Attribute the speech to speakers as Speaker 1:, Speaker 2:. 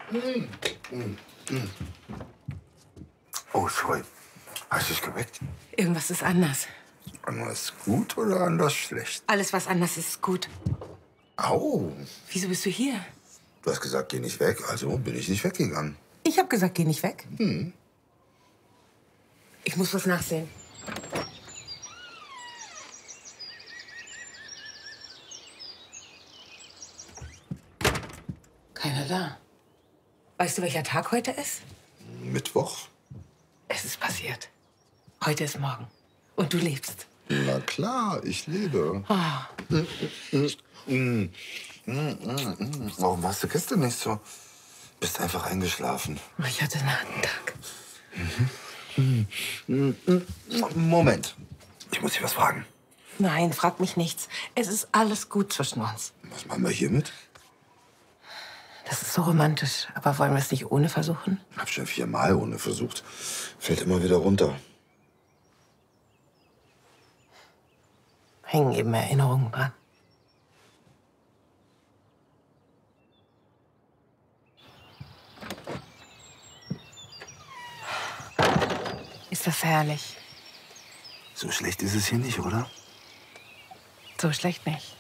Speaker 1: Oh, sorry. Hast du dich geweckt?
Speaker 2: Irgendwas ist anders.
Speaker 1: Anders gut oder anders schlecht?
Speaker 2: Alles, was anders ist, ist gut.
Speaker 1: Au.
Speaker 2: Wieso bist du hier?
Speaker 1: Du hast gesagt, geh nicht weg, also bin ich nicht weggegangen.
Speaker 2: Ich habe gesagt, geh nicht weg. Ich muss was nachsehen. Keiner da. Weißt du, welcher Tag heute ist?
Speaker 1: Mittwoch?
Speaker 2: Es ist passiert. Heute ist morgen. Und du lebst.
Speaker 1: Na klar, ich lebe. Warum warst du gestern nicht so? Bist einfach eingeschlafen.
Speaker 2: Ich hatte einen harten Tag.
Speaker 1: Moment. Ich muss dich was fragen.
Speaker 2: Nein, frag mich nichts. Es ist alles gut zwischen uns.
Speaker 1: Was machen wir hiermit?
Speaker 2: Das ist so romantisch. Aber wollen wir es nicht ohne versuchen?
Speaker 1: Hab schon 4-mal ohne versucht. Fällt immer wieder runter.
Speaker 2: Hängen eben Erinnerungen dran. Ist das herrlich?
Speaker 1: So schlecht ist es hier nicht, oder?
Speaker 2: So schlecht nicht.